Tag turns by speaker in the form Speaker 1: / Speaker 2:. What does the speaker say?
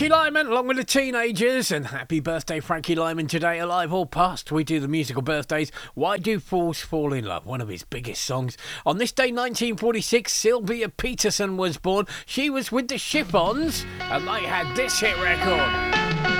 Speaker 1: Frankie Lyman along with the teenagers, and happy birthday Frankie Lyman today, alive or past. We do the musical birthdays. Why Do Fools Fall in Love, one of his biggest songs. On this day 1946, Sylvia Peterson was born. She was with the Ship-Ons and they had this hit record.